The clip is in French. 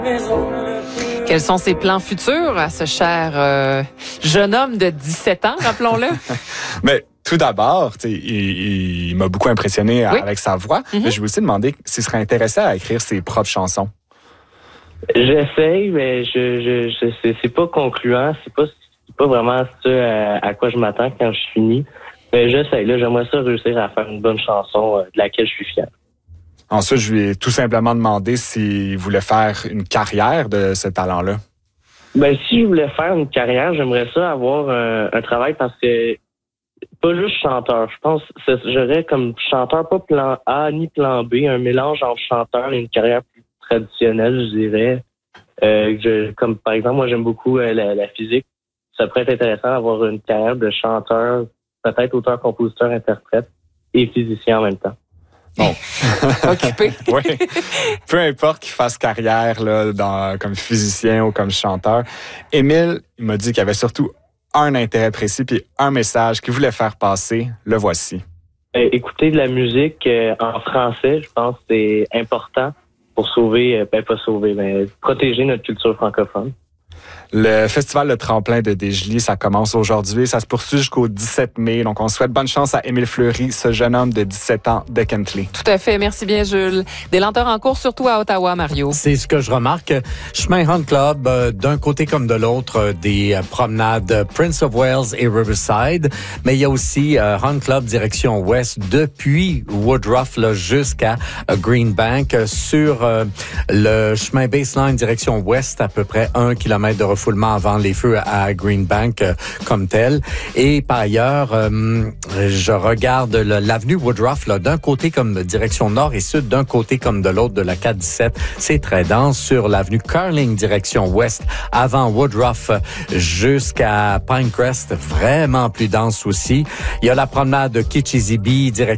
Quels sont ses plans futurs à ce cher jeune homme de 17 ans, rappelons-le? Mais tout d'abord, il m'a beaucoup impressionné avec sa voix. Mais je vais aussi demander s'il serait intéressé à écrire ses propres chansons. J'essaye, mais c'est pas concluant. C'est pas vraiment ça à quoi je m'attends quand je finis. Mais j'essaye. Là, j'aimerais ça réussir à faire une bonne chanson de laquelle je suis fier. Ensuite, je lui ai tout simplement demandé s'il voulait faire une carrière de ce talent-là. Ben, si je voulais faire une carrière, j'aimerais ça avoir un travail parce que pas juste chanteur. Je pense que j'aurais comme chanteur, pas plan A ni plan B, un mélange entre chanteur et une carrière plus traditionnelle, je dirais. Comme par exemple, moi j'aime beaucoup la physique. Ça pourrait être intéressant d'avoir une carrière de chanteur, peut-être auteur, compositeur, interprète et physicien en même temps. Bon. Occupé. Oui. Peu importe qu'il fasse carrière là, comme physicien ou comme chanteur. Émile, il m'a dit qu'il y avait surtout un intérêt précis puis un message qu'il voulait faire passer. Le voici. Écouter de la musique en français, je pense que c'est important pour sauver, pas sauver, mais protéger notre culture francophone. Le festival Le Tremplin de Desjolies, ça commence aujourd'hui. Ça se poursuit jusqu'au 17 mai. Donc, on souhaite bonne chance à Émile Fleury, ce jeune homme de 17 ans de Kentley. Tout à fait. Merci bien, Jules. Des lenteurs en cours, surtout à Ottawa, Mario. C'est ce que je remarque. Chemin Hunt Club, d'un côté comme de l'autre, des promenades Prince of Wales et Riverside. Mais il y a aussi Hunt Club direction ouest, depuis Woodruff jusqu'à Greenbank. Sur le chemin Baseline direction ouest, à peu près 1 kilomètre de refoulement avant les feux à Greenbank comme tel. Et par ailleurs, je regarde l'avenue Woodruff d'un côté comme direction nord et sud, d'un côté comme de l'autre de la 417. C'est très dense. Sur l'avenue Carling direction ouest, avant Woodruff jusqu'à Pinecrest, vraiment plus dense aussi. Il y a la promenade Kitchissippi direction